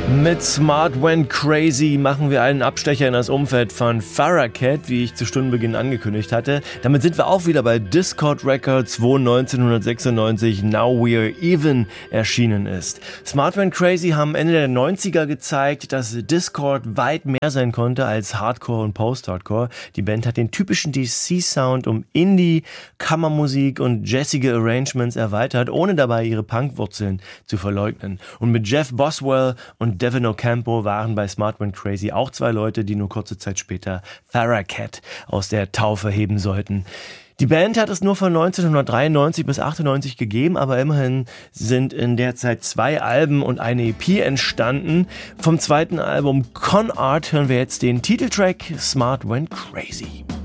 Mit Smart Went Crazy machen wir einen Abstecher in das Umfeld von Farrakhat, wie ich zu Stundenbeginn angekündigt hatte. Damit sind wir auch wieder bei Dischord Records, wo 1996 Now We're Even erschienen ist. Smart Went Crazy haben Ende der 90er gezeigt, dass Dischord weit mehr sein konnte als Hardcore und Post-Hardcore. Die Band hat den typischen DC-Sound um Indie, Kammermusik und jazzige Arrangements erweitert, ohne dabei ihre Punkwurzeln zu verleugnen. Und mit Jeff Boswell und Devin Ocampo waren bei Smart Went Crazy auch zwei Leute, die nur kurze Zeit später Farrakhat aus der Taufe heben sollten. Die Band hat es nur von 1993 bis 98 gegeben, aber immerhin sind in der Zeit 2 Alben und eine EP entstanden. Vom zweiten Album Con Art hören wir jetzt den Titeltrack Smart Went Crazy.